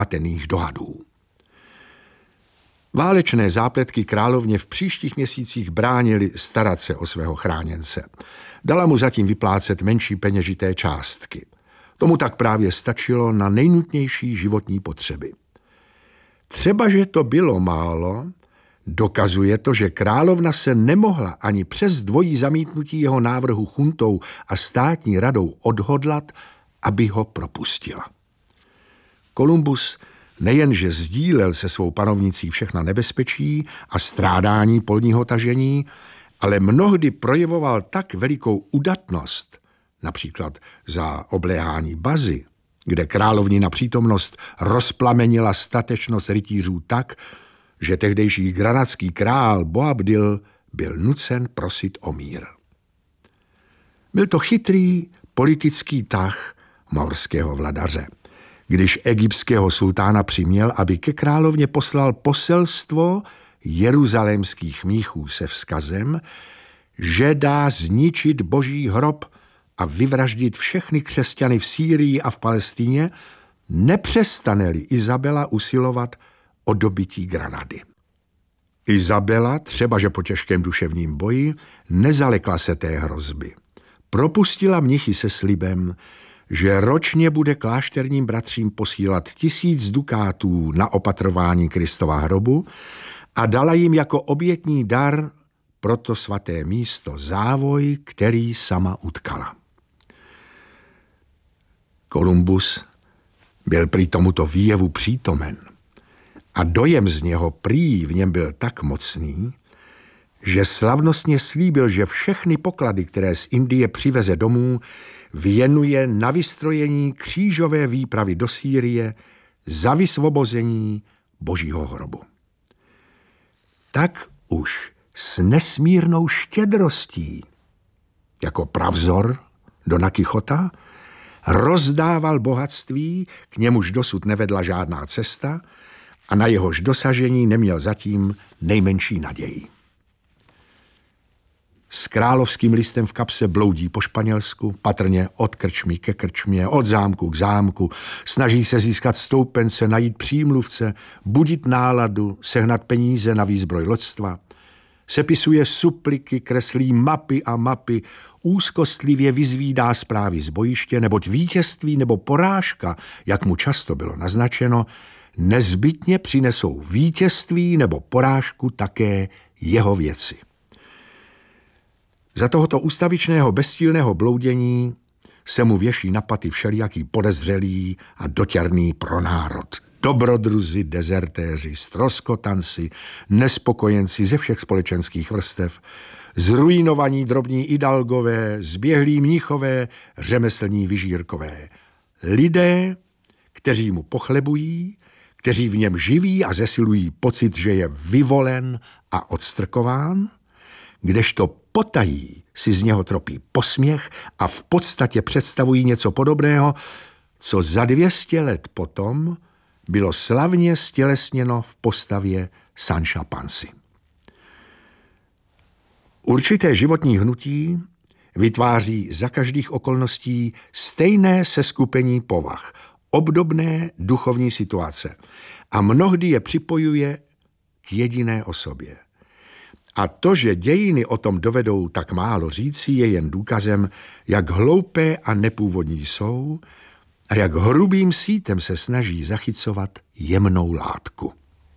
zmatených dohadů. Válečné zápletky královně v příštích měsících bránily starat se o svého chráněnce. Dala mu zatím vyplácet menší peněžité částky. Tomu tak právě stačilo na nejnutnější životní potřeby. Třeba, že to bylo málo, dokazuje to, že královna se nemohla ani přes dvojí zamítnutí jeho návrhu chuntou a státní radou odhodlat, aby ho propustila. Kolumbus nejenže sdílel se svou panovnicí všechna nebezpečí a strádání polního tažení, ale mnohdy projevoval tak velikou udatnost, například za obléhání Bazy, kde královnina přítomnost rozplamenila statečnost rytířů tak, že tehdejší granadský král Boabdil byl nucen prosit o mír. Byl to chytrý politický tah morského vladaře, když egyptského sultána přiměl, aby ke královně poslal poselstvo jeruzalémských mnichů se vzkazem, že dá zničit boží hrob a vyvraždit všechny křesťany v Sýrii a v Palestíně, nepřestane-li Izabela usilovat o dobytí Granady. Izabela, třeba že po těžkém duševním boji, nezalekla se té hrozby. Propustila mnichy se slibem, že ročně bude klášterním bratřím posílat 1000 dukátů na opatrování Kristova hrobu a dala jim jako obětní dar pro to svaté místo závoj, který sama utkala. Kolumbus byl prý tomuto výjevu přítomen a dojem z něho prý v něm byl tak mocný, že slavnostně slíbil, že všechny poklady, které z Indie přiveze domů, věnuje na vystrojení křížové výpravy do Sýrie za vysvobození božího hrobu. Tak už s nesmírnou štědrostí, jako pravzor Dona Kichota, rozdával bohatství, k němuž dosud nevedla žádná cesta a na jehož dosažení neměl zatím nejmenší naději. S královským listem v kapse bloudí po Španělsku, patrně od krčmy ke krčmě, od zámku k zámku, snaží se získat stoupence, najít přímluvce, budit náladu, sehnat peníze na výzbroj loďstva. Sepisuje supliky, kreslí mapy a mapy, úzkostlivě vyzvídá zprávy z bojiště, neboť vítězství nebo porážka, jak mu často bylo naznačeno, nezbytně přinesou vítězství nebo porážku také jeho věci. Za tohoto ustavičného bezstílného bloudění se mu věší na paty všelijaký podezřelý a dotěrný pronárod. Dobrodruzi, dezertéři, ztroskotanci, nespokojenci ze všech společenských vrstev, zruinovaní drobní idalgové, zběhlí mnichové, řemeslní vyžírkové. Lidé, kteří mu pochlebují, kteří v něm živí a zesilují pocit, že je vyvolen a odstrkován, kdežto potají si z něho tropí posměch a v podstatě představují něco podobného, co za 200 let potom bylo slavně stělesněno v postavě Sancha Pansy. Určité životní hnutí vytváří za každých okolností stejné seskupení povah, obdobné duchovní situace a mnohdy je připojuje k jediné osobě. A to, že dějiny o tom dovedou tak málo říci, je jen důkazem, jak hloupé a nepůvodní jsou a jak hrubým sítem se snaží zachycovat jemnou látku.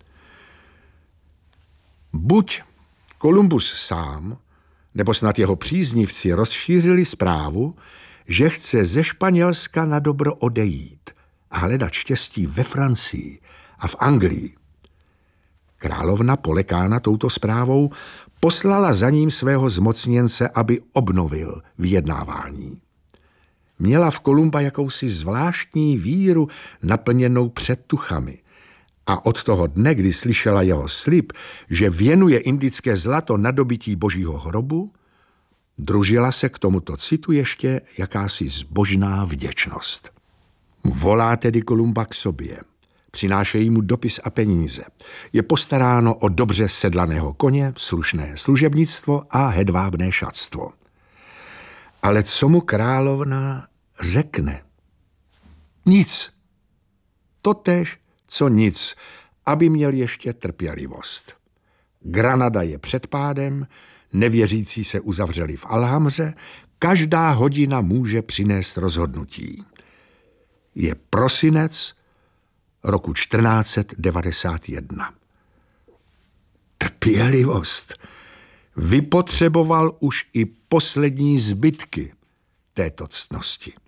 Buď Kolumbus sám, nebo snad jeho příznivci rozšířili zprávu, že chce ze Španělska na dobro odejít a hledat štěstí ve Francii a v Anglii. Královna, polekána touto zprávou, poslala za ním svého zmocněnce, aby obnovil vyjednávání. Měla v Kolumba jakousi zvláštní víru naplněnou předtuchami a od toho dne, kdy slyšela jeho slib, že věnuje indické zlato na dobytí božího hrobu, družila se k tomuto citu ještě jakási zbožná vděčnost. Volá tedy Kolumba k sobě. Přinášejí mu dopis a peníze. Je postaráno o dobře sedlaného koně, slušné služebnictvo a hedvábné šatstvo. Ale co mu královna řekne? Nic. Totéž, co nic, aby měl ještě trpělivost. Granada je před pádem, nevěřící se uzavřeli v Alhamře, každá hodina může přinést rozhodnutí. Je prosinec roku 1491. Trpělivost vypotřeboval už i poslední zbytky této ctnosti.